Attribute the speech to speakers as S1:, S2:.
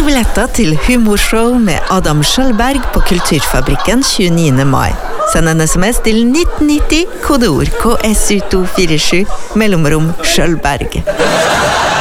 S1: billetter til humorshow med Adam Skjølberg på Kulturfabrikken 29. mai. Send en sms til 1990, kodeord KSU247, mellomrom Skjølberg.